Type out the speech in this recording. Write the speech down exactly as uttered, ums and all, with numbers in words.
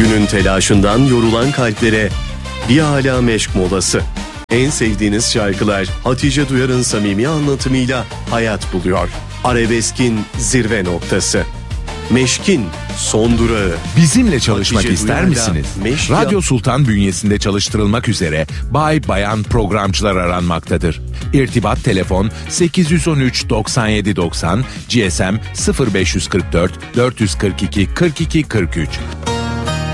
Günün telaşından yorulan kalplere bir âlâ meşk molası. En sevdiğiniz şarkılar Hatice Duyar'ın samimi anlatımıyla hayat buluyor. Arabesk'in zirve noktası. Meşk'in son durağı. Bizimle çalışmak Hatice ister Duyar'la misiniz? Meşk Radyo yap- Sultan bünyesinde çalıştırılmak üzere bay bayan programcılar aranmaktadır. İrtibat telefon sekiz yüz on üç doksan yedi doksan, G S M sıfır beş kırk dört dört yüz kırk iki kırk iki kırk üç.